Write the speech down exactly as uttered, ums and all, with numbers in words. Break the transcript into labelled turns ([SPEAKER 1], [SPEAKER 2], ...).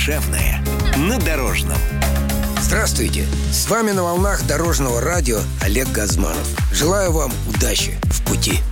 [SPEAKER 1] Душевная на Дорожном.
[SPEAKER 2] Здравствуйте! С вами на волнах Дорожного радио Олег Газманов. Желаю вам удачи в пути.